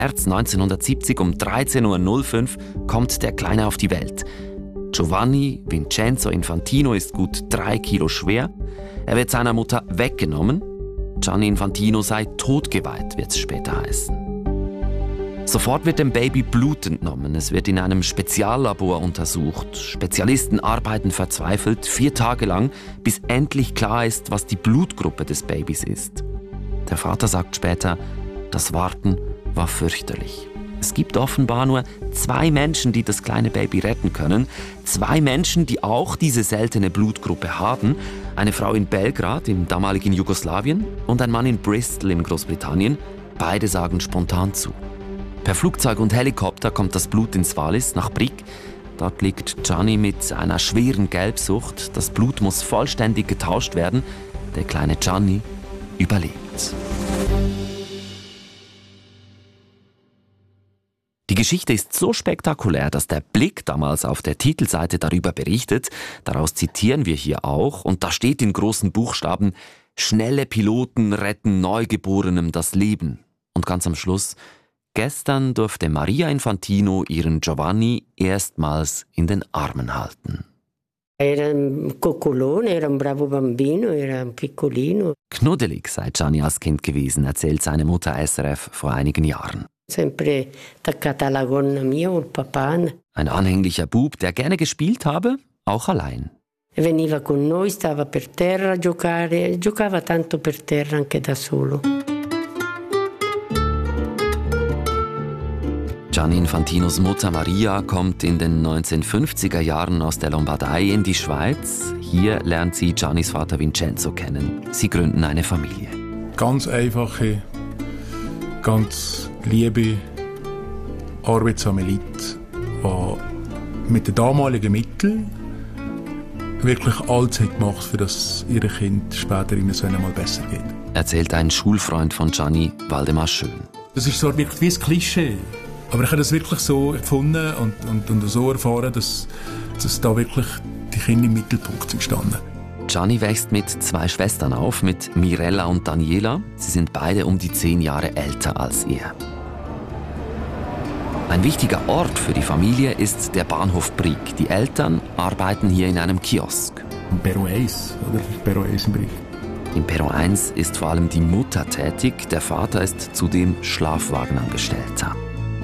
März 1970 um 13.05 Uhr kommt der Kleine auf die Welt. Giovanni Vincenzo Infantino ist gut 3 Kilo schwer. Er wird seiner Mutter weggenommen. Gianni Infantino sei totgeweiht, wird es später heißen. Sofort wird dem Baby Blut entnommen. Es wird in einem Speziallabor untersucht. Spezialisten arbeiten verzweifelt 4 Tage lang, bis endlich klar ist, was die Blutgruppe des Babys ist. Der Vater sagt später, das Warten war fürchterlich. Es gibt offenbar nur 2 Menschen, die das kleine Baby retten können. 2 Menschen, die auch diese seltene Blutgruppe haben. Eine Frau in Belgrad, im damaligen Jugoslawien, und ein Mann in Bristol in Großbritannien. Beide sagen spontan zu. Per Flugzeug und Helikopter kommt das Blut ins Wallis nach Brig. Dort liegt Gianni mit einer schweren Gelbsucht. Das Blut muss vollständig getauscht werden. Der kleine Gianni überlebt. Die Geschichte ist so spektakulär, dass der Blick damals auf der Titelseite darüber berichtet. Daraus zitieren wir hier auch. Und da steht in großen Buchstaben: Schnelle Piloten retten Neugeborenem das Leben. Und ganz am Schluss: Gestern durfte Maria Infantino ihren Giovanni erstmals in den Armen halten. Era un coccolone, era un bravo bambino, era piccolino. Knuddelig sei Gianni als Kind gewesen, erzählt seine Mutter SRF vor einigen Jahren. Sempre attaccata alla gonna mia col papà. Ein anhänglicher Bub, der gerne gespielt habe, auch allein. Veniva con noi, stava per terra a giocare, giocava tanto per terra anche da solo. Gianni Infantinos Mutter Maria kommt in den 1950er Jahren aus der Lombardei in die Schweiz. Hier lernt sie Giannis Vater Vincenzo kennen. Sie gründen eine Familie. Ganz einfache, ganz liebe, arbeitsame Leute, die mit den damaligen Mitteln wirklich alles gemacht haben, für dass ihre Kind später ihnen so einmal besser geht. Erzählt ein Schulfreund von Gianni, Waldemar Schön. Das ist so wirklich wie ein Klischee. Aber ich habe das wirklich so empfunden und so erfahren, dass da wirklich die Kinder im Mittelpunkt sind gestanden. Gianni wächst mit 2 Schwestern auf, mit Mirella und Daniela. Sie sind beide um die 10 Jahre älter als er. Ein wichtiger Ort für die Familie ist der Bahnhof Brig. Die Eltern arbeiten hier in einem Kiosk. Im Perro 1, oder? Perro 1 in Brig. Im Perro 1 ist vor allem die Mutter tätig. Der Vater ist zudem Schlafwagenangestellter.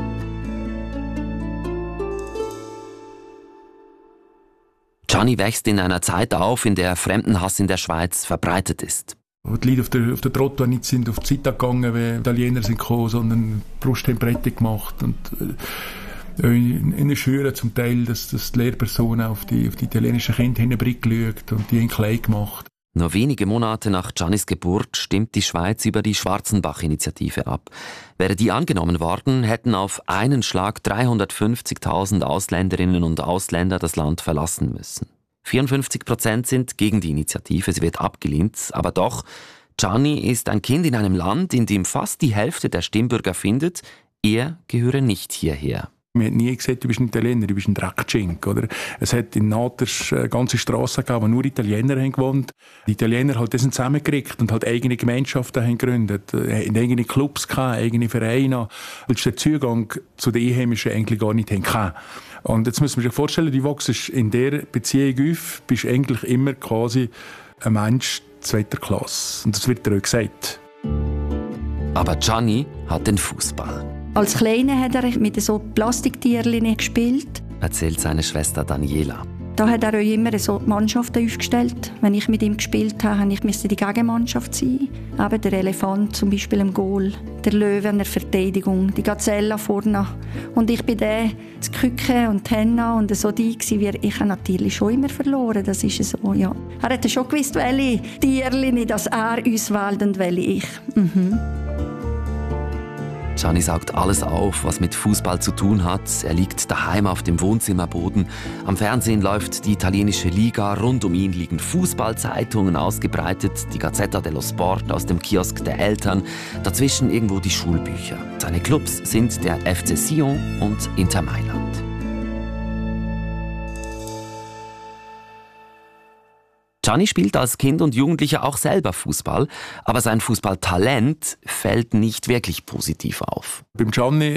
Gianni wächst in einer Zeit auf, in der Fremdenhass in der Schweiz verbreitet ist. Die Leute auf der Trottoir nicht sind auf die Seite gegangen, wenn Italiener sind gekommen, sondern Brusttemperette gemacht. Und in den Schulen zum Teil, dass die Lehrpersonen auf die italienischen Kinder hingeschaut und die haben klein gemacht. Nur wenige Monate nach Giannis Geburt stimmt die Schweiz über die Schwarzenbach-Initiative ab. Wäre die angenommen worden, hätten auf einen Schlag 350.000 Ausländerinnen und Ausländer das Land verlassen müssen. 54% sind gegen die Initiative, sie wird abgelehnt. Aber doch, Gianni ist ein Kind in einem Land, in dem fast die Hälfte der Stimmbürger findet, er gehöre nicht hierher. Man hat nie gesagt, du bist ein Italiener, du bist ein Dreckschink, oder? Es hat in Naters ganze Strassen gegeben, wo nur Italiener haben gewohnt. Die Italiener halt das zusammengekriegt und halt eigene Gemeinschaften haben gegründet, eigene Clubs gehabt, eigene Vereine, weil der Zugang zu den Einheimischen eigentlich gar nicht hatten. Und jetzt müssen wir sich vorstellen, du wachst in dieser Beziehung auf, bist eigentlich immer quasi ein Mensch zweiter Klasse. Und das wird dir auch gesagt. Aber Gianni hat den Fußball. Als Kleiner hat er mit so Plastiktierchen gespielt. Erzählt seine Schwester Daniela. Da hat er auch immer so Mannschaften aufgestellt. Wenn ich mit ihm gespielt habe, musste ich die Gegenmannschaft sein. Eben der Elefant zum Beispiel im Goal, der Löwe in der Verteidigung, die Gazelle vorne. Und ich bin der, das Küken und die Henne und so die gewesen. Ich habe natürlich schon immer verloren, das ist so, ja. Er hat schon gewusst, welche Tierchen, dass er uns wählt und welche ich. Gianni saugt alles auf, was mit Fußball zu tun hat. Er liegt daheim auf dem Wohnzimmerboden. Am Fernsehen läuft die italienische Liga. Rund um ihn liegen Fußballzeitungen ausgebreitet. Die Gazzetta dello Sport aus dem Kiosk der Eltern. Dazwischen irgendwo die Schulbücher. Seine Clubs sind der FC Sion und Inter Mailand. Gianni spielt als Kind und Jugendlicher auch selber Fußball, aber sein Fußballtalent fällt nicht wirklich positiv auf. Beim Gianni